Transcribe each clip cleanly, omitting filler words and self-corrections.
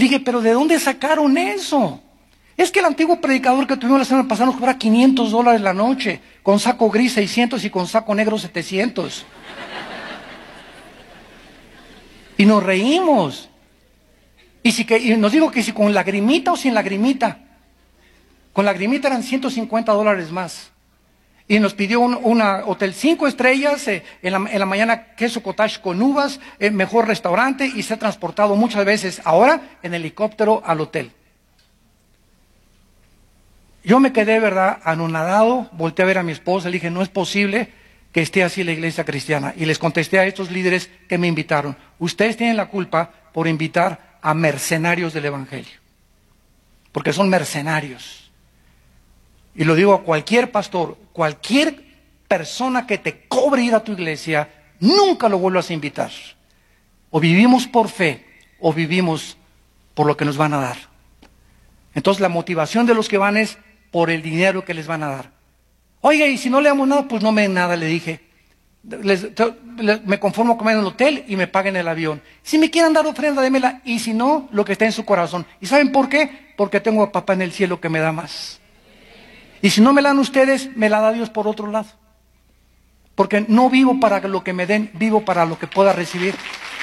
Le dije, ¿pero de dónde sacaron eso? Es que el antiguo predicador que tuvimos la semana pasada nos cobra $500 la noche, con saco gris 600 y con saco negro 700. Y nos reímos. Y nos dijo que si con lagrimita o sin lagrimita. Con lagrimita eran $150 más. Y nos pidió un hotel 5 estrellas, en la mañana queso cottage con uvas, mejor restaurante, y se ha transportado muchas veces ahora en helicóptero al hotel. Yo me quedé, ¿verdad?, anonadado, volteé a ver a mi esposa, le dije, no es posible que esté así la iglesia cristiana. Y les contesté a estos líderes que me invitaron, ustedes tienen la culpa por invitar a mercenarios del evangelio, porque son mercenarios. Y lo digo a cualquier pastor, cualquier persona que te cobre ir a tu iglesia, nunca lo vuelvas a invitar. O vivimos por fe, o vivimos por lo que nos van a dar. Entonces la motivación de los que van es por el dinero que les van a dar. Oiga, y si no le damos nada, pues no me den nada, le dije. Me conformo con comer en el hotel y me paguen el avión. Si me quieren dar ofrenda, démela, y si no, lo que está en su corazón. ¿Y saben por qué? Porque tengo a papá en el cielo que me da más. Y si no me la dan ustedes, me la da Dios por otro lado. Porque no vivo para lo que me den, vivo para lo que pueda recibir.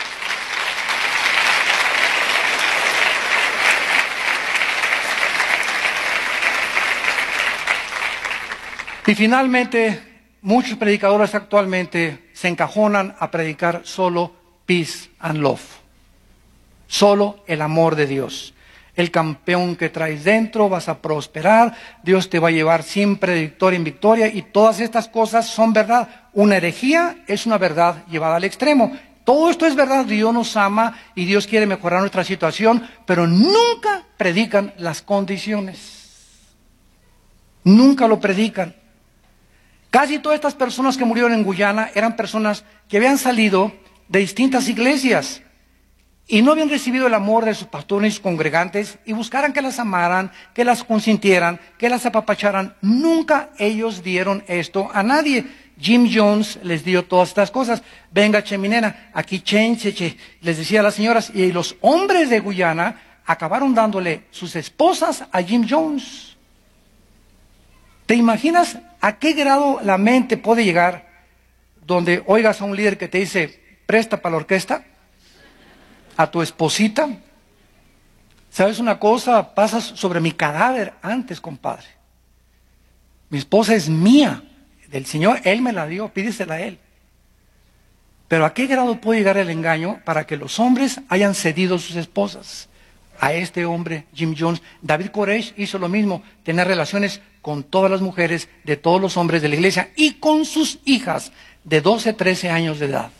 Y finalmente, muchos predicadores actualmente se encajonan a predicar solo peace and love. Solo el amor de Dios. El campeón que traes dentro, vas a prosperar, Dios te va a llevar siempre de victoria en victoria, y todas estas cosas son verdad. Una herejía es una verdad llevada al extremo. Todo esto es verdad, Dios nos ama y Dios quiere mejorar nuestra situación, pero nunca predican las condiciones. Nunca lo predican. Casi todas estas personas que murieron en Guyana eran personas que habían salido de distintas iglesias y no habían recibido el amor de sus pastores y sus congregantes, y buscaran que las amaran, que las consintieran, que las apapacharan. Nunca ellos dieron esto a nadie. Jim Jones les dio todas estas cosas. Venga, cheminena, aquí che, les decía a las señoras. Y los hombres de Guyana acabaron dándole sus esposas a Jim Jones. ¿Te imaginas a qué grado la mente puede llegar donde oigas a un líder que te dice, presta para la orquesta? A tu esposita. ¿Sabes una cosa? Pasas sobre mi cadáver antes, compadre. Mi esposa es mía, del Señor, Él me la dio, pídesela a Él. Pero ¿a qué grado puede llegar el engaño para que los hombres hayan cedido sus esposas? A este hombre, Jim Jones. David Koresh hizo lo mismo, tener relaciones con todas las mujeres de todos los hombres de la iglesia y con sus hijas de 12, 13 años de edad.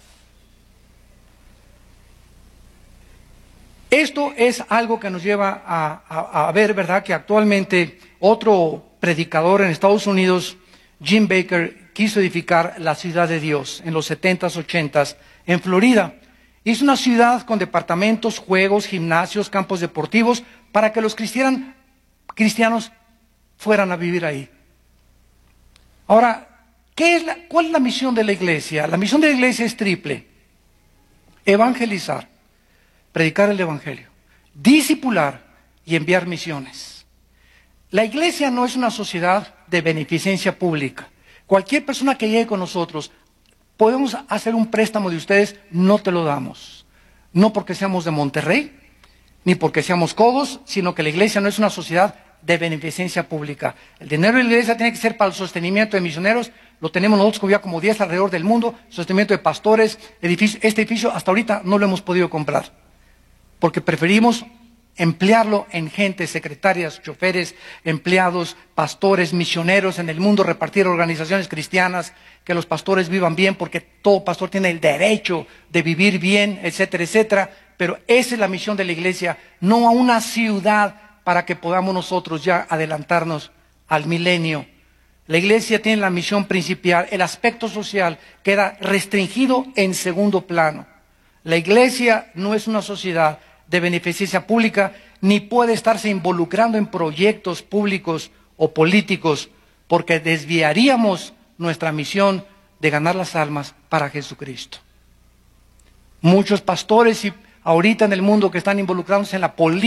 Esto es algo que nos lleva a ver, ¿verdad?, que actualmente otro predicador en Estados Unidos, Jim Baker, quiso edificar la ciudad de Dios en los 70s, 80s, en Florida. Hizo una ciudad con departamentos, juegos, gimnasios, campos deportivos, para que los cristianos fueran a vivir ahí. Ahora, ¿cuál es la misión de la iglesia? La misión de la iglesia es triple: evangelizar, predicar el evangelio, discipular y enviar misiones. La iglesia no es una sociedad de beneficencia pública. Cualquier persona que llegue con nosotros, podemos hacer un préstamo de ustedes, no te lo damos. No porque seamos de Monterrey, ni porque seamos codos, sino que la iglesia no es una sociedad de beneficencia pública. El dinero de la iglesia tiene que ser para el sostenimiento de misioneros. Lo tenemos nosotros como 10 alrededor del mundo, sostenimiento de pastores, edificios. Este edificio hasta ahorita no lo hemos podido comprar, porque preferimos emplearlo en gente, secretarias, choferes, empleados, pastores, misioneros en el mundo, repartir organizaciones cristianas, que los pastores vivan bien, porque todo pastor tiene el derecho de vivir bien, etcétera, etcétera. Pero esa es la misión de la iglesia, no a una ciudad para que podamos nosotros ya adelantarnos al milenio. La iglesia tiene la misión principal, el aspecto social queda restringido en segundo plano. La iglesia no es una sociedad de beneficencia pública, ni puede estarse involucrando en proyectos públicos o políticos, porque desviaríamos nuestra misión de ganar las almas para Jesucristo. Muchos pastores ahorita en el mundo que están involucrados en la política